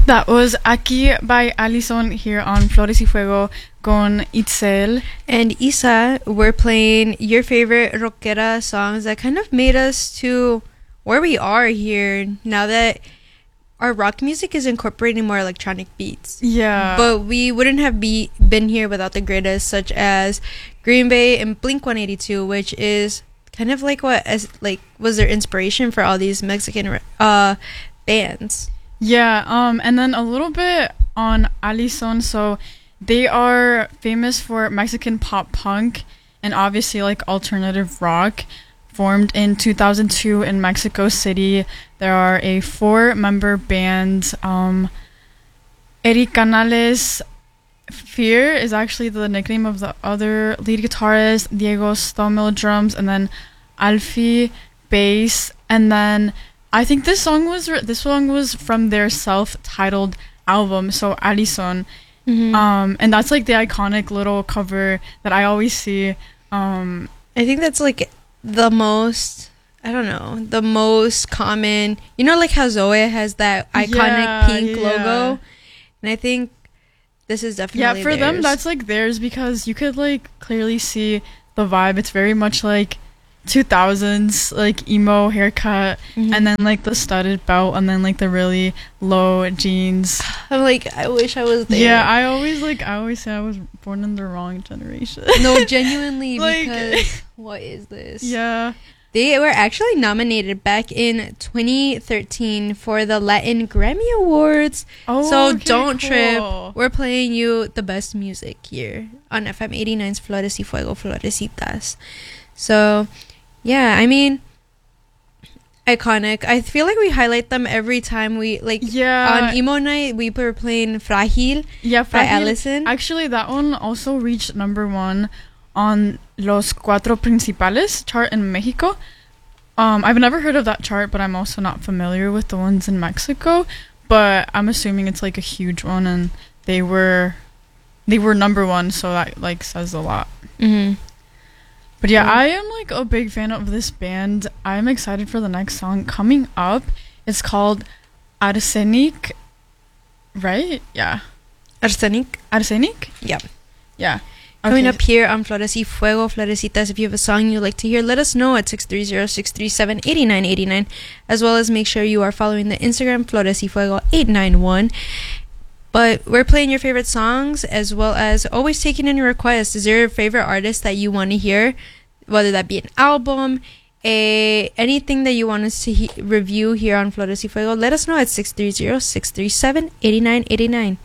That was Aquí by Alison here on Flores y Fuego con Itzel. And Isa. We're playing your favorite rockera songs that kind of made us to where we are here now that our rock music is incorporating more electronic beats. Yeah. But we wouldn't have been here without the greatest, such as Green Bay and Blink-182, which is kind of like was their inspiration for all these Mexican bands. Yeah, and then a little bit on Alison. So they are famous for Mexican pop punk and obviously like alternative rock. Formed in 2002 in Mexico City. There are a 4-member band. Eric Canales Fear is actually the nickname of the other lead guitarist. Diego Stommel drums, and then Alfie bass. And then I think this song was from their self-titled album, so Alison. Mm-hmm. And that's like the iconic little cover that I always see. I think that's like the most common, like how Zoe has that iconic pink logo, and I think this is definitely for theirs. them that's like theirs because you could like clearly see the vibe. It's very much like 2000s like emo haircut, and then like the studded belt, and then like the really low jeans. I'm like, I wish I was there. Yeah, I always say I was born in the wrong generation. No, genuinely, like, because what is this? Yeah. They were actually nominated back in 2013 for the Latin Grammy Awards. Oh, so okay, don't cool. trip. We're playing you the best music here on FM 89's Flores y Fuego, Florecitas. So, yeah, I mean, iconic. I feel like we highlight them every time we, on emo night, we were playing Frágil by Alison. Actually, that one also reached number 1 on Los Cuatro Principales chart in Mexico. I've never heard of that chart, but I'm also not familiar with the ones in Mexico. But I'm assuming it's like a huge one, and they were number 1, so that like says a lot. Mm-hmm. But yeah, I am like a big fan of this band. I'm excited for the next song coming up. It's called Arsenic, right? Yeah. Arsenic? Yeah. Yeah. Coming up here on Flores y Fuego, Florecitas. If you have a song you'd like to hear, let us know at 630-637-8989, as well as make sure you are following the Instagram Flores y Fuego 891. But we're playing your favorite songs, as well as always taking in your requests. Is there a favorite artist that you want to hear, whether that be an album, anything that you want us to review here on Flores y Fuego? Let us know at 630-637-8989.